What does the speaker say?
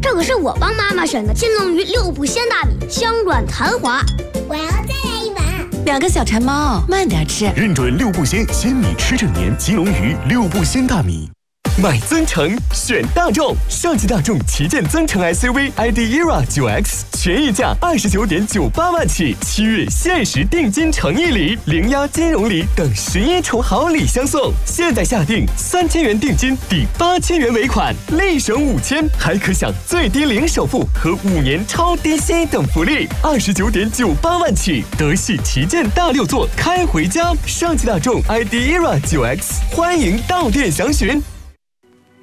这可是我帮妈妈选的金龙鱼6步鲜大米，香软弹滑。 我要再来一碗。 2个小馋猫，慢点吃。 认准6步鲜鲜米吃整年，金龙鱼6步鲜大米。买增程选大众，上汽大众旗舰增程 SUV ID ERA 9X 全溢价29.98万起，7月限时定金诚意礼、零押金融礼等11重好礼相送。现在下定3000元定金抵8000元尾款，立省5000，还可享最低零首付和5年超低息等福利。29.98万起，德系旗舰大6座开回家。上汽大众ID ERA 9X，欢迎到店详询。